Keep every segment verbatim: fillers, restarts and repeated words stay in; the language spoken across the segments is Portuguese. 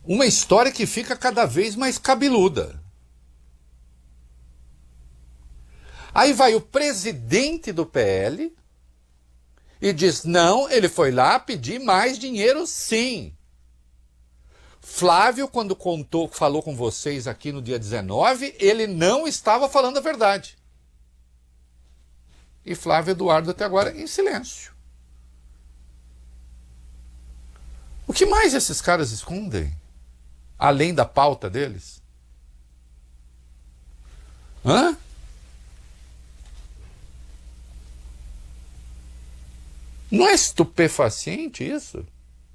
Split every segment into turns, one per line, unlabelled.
Uma história que fica cada vez mais cabeluda. Aí vai o presidente do P L e diz, não, ele foi lá pedir mais dinheiro sim. Flávio, quando contou, falou com vocês aqui no dia dezenove, ele não estava falando a verdade. E Flávio Eduardo até agora em silêncio. O que mais esses caras escondem? Além da pauta deles? Hã? Não é estupefaciente isso?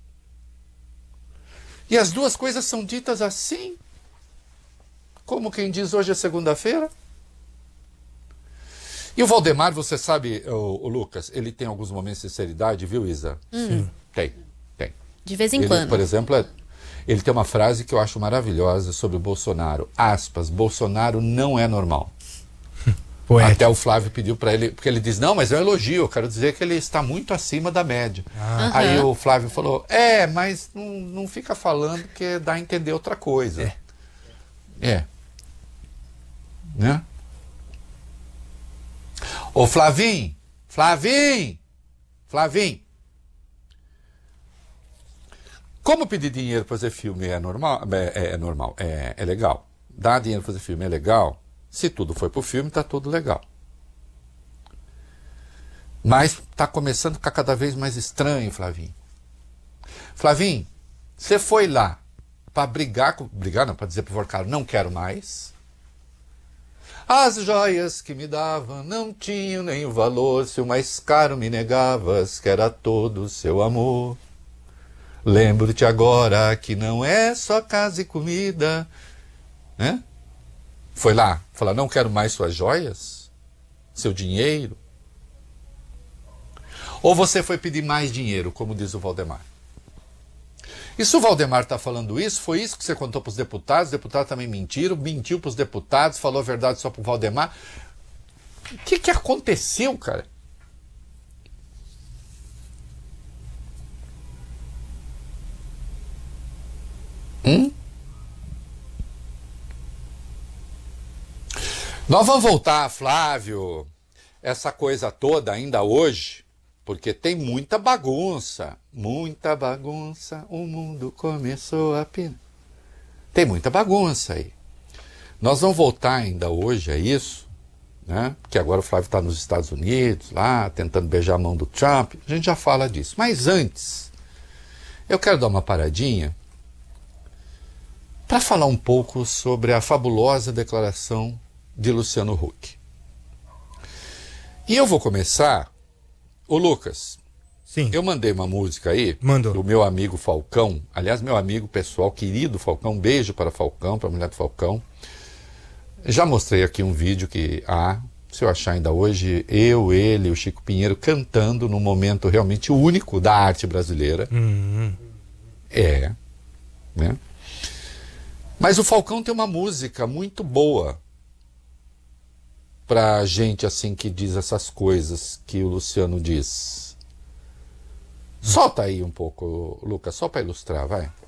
E as duas coisas são ditas assim, como quem diz hoje é segunda-feira. E o Valdemar, você sabe, o, o Lucas, ele tem alguns momentos de sinceridade, viu, Isa?
Hum.
Sim. Tem, tem.
De vez em
ele,
quando.
Por exemplo, é, ele tem uma frase que eu acho maravilhosa sobre o Bolsonaro. Aspas, Bolsonaro não é normal. Poético. Até o Flávio pediu para ele, porque ele diz, não, mas é um elogio, eu quero dizer que ele está muito acima da média. Ah. Aí uhum. o Flávio falou, é, mas não, não fica falando que dá a entender outra coisa. É. É. Né? Ô Flavinho, Flavinho, Flavinho. Como pedir dinheiro para fazer filme é normal? É, é normal, é, é legal. Dar dinheiro para fazer filme é legal. Se tudo foi pro filme, tá tudo legal. Mas tá começando a ficar cada vez mais estranho, Flavinho. Flavinho, você foi lá para brigar, com, brigar não, para dizer pro Porcaro, não quero mais. As joias que me davam não tinham nem o valor, se o mais caro me negavas, que era todo o seu amor. Lembro-te agora que não é só casa e comida, né? Foi lá falar, não quero mais suas joias, seu dinheiro. Ou você foi pedir mais dinheiro, como diz o Valdemar. E se o Valdemar está falando isso, foi isso que você contou para os deputados, os deputados também mentiram, mentiu para os deputados, falou a verdade só para o Valdemar. O que, que aconteceu, cara? Hum? Nós vamos voltar, Flávio, essa coisa toda ainda hoje, porque tem muita bagunça, muita bagunça, o mundo começou a pinar. Tem muita bagunça aí. Nós vamos voltar ainda hoje a isso, né? Porque agora o Flávio está nos Estados Unidos, lá, tentando beijar a mão do Trump, a gente já fala disso. Mas antes, eu quero dar uma paradinha para falar um pouco sobre a fabulosa declaração de Luciano Huck. E eu vou começar, ô Lucas,
sim,
eu mandei uma música aí,
Mandou.
do meu amigo Falcão, aliás, meu amigo pessoal, querido Falcão, um beijo para Falcão, para a mulher do Falcão. Já mostrei aqui um vídeo que há, ah, se eu achar ainda hoje, eu, ele, o Chico Pinheiro cantando num momento realmente único da arte brasileira.
Uhum.
É, né? Mas o Falcão tem uma música muito boa pra gente assim que diz essas coisas que o Luciano diz. Solta aí um pouco, Lucas, só para ilustrar, vai.